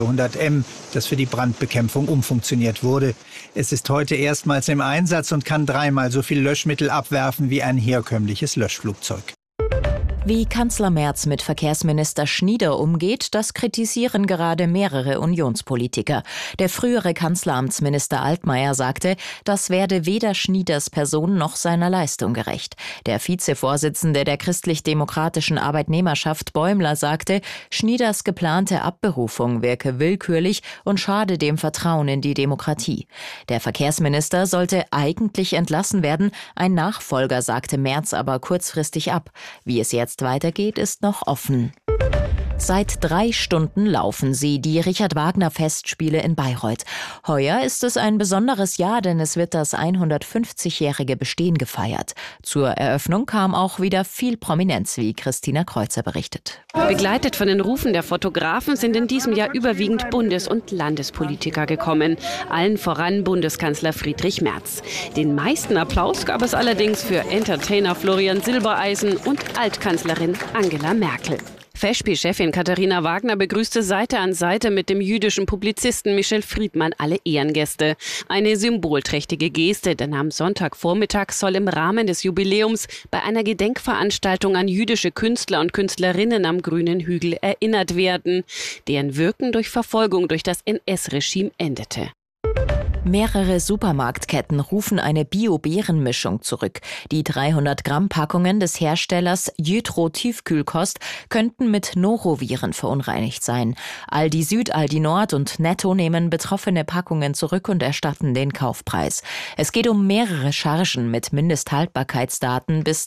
100M, das für die Brandbekämpfung umfunktioniert wurde. Es ist heute erstmals im Einsatz und kann 3-mal so viel Löschmittel abwerfen wie ein herkömmliches Löschflugzeug. Wie Kanzler Merz mit Verkehrsminister Schnieder umgeht, das kritisieren gerade mehrere Unionspolitiker. Der frühere Kanzleramtsminister Altmaier sagte, das werde weder Schnieders Person noch seiner Leistung gerecht. Der Vizevorsitzende der christlich-demokratischen Arbeitnehmerschaft Bäumler sagte, Schnieders geplante Abberufung wirke willkürlich und schade dem Vertrauen in die Demokratie. Der Verkehrsminister sollte eigentlich entlassen werden, ein Nachfolger sagte Merz aber kurzfristig ab. Wie es jetzt weitergeht, ist noch offen. Seit 3 Stunden laufen sie, die Richard-Wagner-Festspiele in Bayreuth. Heuer ist es ein besonderes Jahr, denn es wird das 150-jährige Bestehen gefeiert. Zur Eröffnung kam auch wieder viel Prominenz, wie Christina Kreuzer berichtet. Begleitet von den Rufen der Fotografen sind in diesem Jahr überwiegend Bundes- und Landespolitiker gekommen. Allen voran Bundeskanzler Friedrich Merz. Den meisten Applaus gab es allerdings für Entertainer Florian Silbereisen und Altkanzlerin Angela Merkel. Festspielchefin Katharina Wagner begrüßte Seite an Seite mit dem jüdischen Publizisten Michel Friedmann alle Ehrengäste. Eine symbolträchtige Geste, denn am Sonntagvormittag soll im Rahmen des Jubiläums bei einer Gedenkveranstaltung an jüdische Künstler und Künstlerinnen am Grünen Hügel erinnert werden, deren Wirken durch Verfolgung durch das NS-Regime endete. Mehrere Supermarktketten rufen eine Bio-Beeren-Mischung zurück. Die 300-Gramm-Packungen des Herstellers Jytro Tiefkühlkost könnten mit Noroviren verunreinigt sein. Aldi Süd, Aldi Nord und Netto nehmen betroffene Packungen zurück und erstatten den Kaufpreis. Es geht um mehrere Chargen mit Mindesthaltbarkeitsdaten bis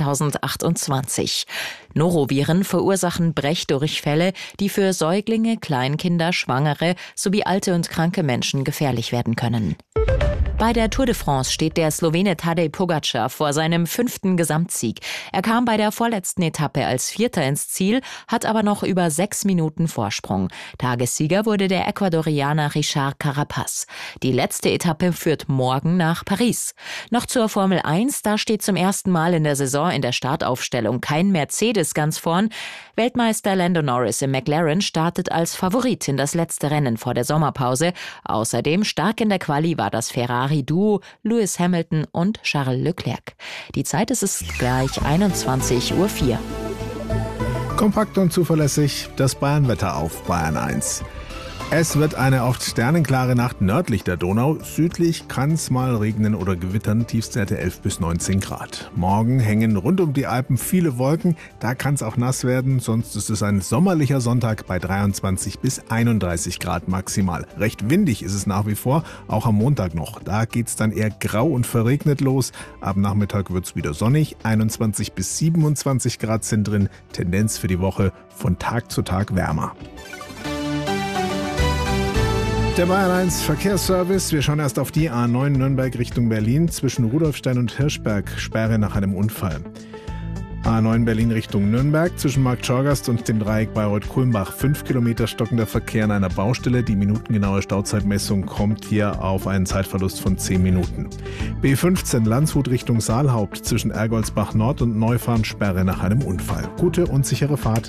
2028. Noroviren verursachen Brechdurchfälle, die für Säuglinge, Kleinkinder, Schwangere sowie alte und kranke Menschen gefährlich werden können. Bei der Tour de France steht der Slowene Tadej Pogačar vor seinem 5. Gesamtsieg. Er kam bei der vorletzten Etappe als Vierter ins Ziel, hat aber noch über 6 Minuten Vorsprung. Tagessieger wurde der Ecuadorianer Richard Carapaz. Die letzte Etappe führt morgen nach Paris. Noch zur Formel 1, da steht zum ersten Mal in der Saison in der Startaufstellung kein Mercedes ganz vorn. Weltmeister Lando Norris im McLaren startet als Favorit in das letzte Rennen vor der Sommerpause. Außerdem stark in der Quali war das Ferrari-Duo Lewis Hamilton und Charles Leclerc. Die Zeit ist es gleich 21:04 Uhr. Kompakt und zuverlässig das Bayern-Wetter auf Bayern 1. Es wird eine oft sternenklare Nacht nördlich der Donau. Südlich kann es mal regnen oder gewittern, Tiefstwerte 11 bis 19 Grad. Morgen hängen rund um die Alpen viele Wolken, da kann es auch nass werden. Sonst ist es ein sommerlicher Sonntag bei 23 bis 31 Grad maximal. Recht windig ist es nach wie vor, auch am Montag noch. Da geht es dann eher grau und verregnet los. Ab Nachmittag wird es wieder sonnig, 21 bis 27 Grad sind drin. Tendenz für die Woche von Tag zu Tag wärmer. Der Bayern 1 Verkehrsservice. Wir schauen erst auf die A9 Nürnberg Richtung Berlin. Zwischen Rudolfstein und Hirschberg Sperre nach einem Unfall. A9 Berlin Richtung Nürnberg. Zwischen Markt Schorgast und dem Dreieck Bayreuth-Kulmbach 5 Kilometer stockender Verkehr an einer Baustelle. Die minutengenaue Stauzeitmessung kommt hier auf einen Zeitverlust von 10 Minuten. B15 Landshut Richtung Saalhaupt. Zwischen Ergoldsbach Nord und Neufahren Sperre nach einem Unfall. Gute und sichere Fahrt.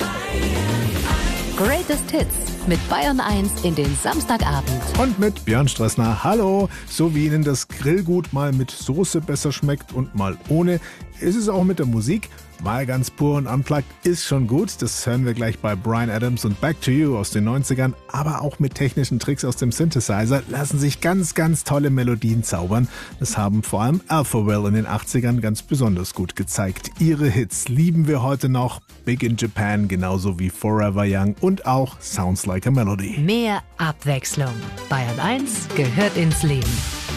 Greatest Hits mit Bayern 1 in den Samstagabend. Und mit Björn Stressner. Hallo! So wie Ihnen das Grillgut mal mit Soße besser schmeckt und mal ohne, ist es auch mit der Musik. Mal ganz pur und unplugged ist schon gut. Das hören wir gleich bei Bryan Adams und Back to You aus den 90ern. Aber auch mit technischen Tricks aus dem Synthesizer lassen sich ganz, ganz tolle Melodien zaubern. Das haben vor allem Alphaville in den 80ern ganz besonders gut gezeigt. Ihre Hits lieben wir heute noch. Big in Japan, genauso wie Forever Young und auch Sounds Like a Melody. Mehr Abwechslung. Bayern 1 gehört ins Leben.